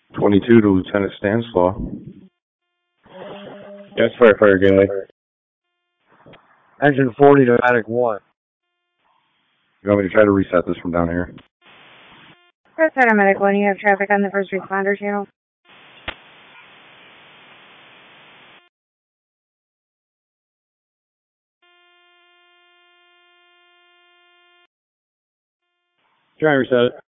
22 to Lieutenant Stanislaw. Yes, fire guy. Engine 40 to Medic 1. You want me to try to reset this from down here? Press out on Medic 1, you have traffic on the first responder channel. Try and reset it.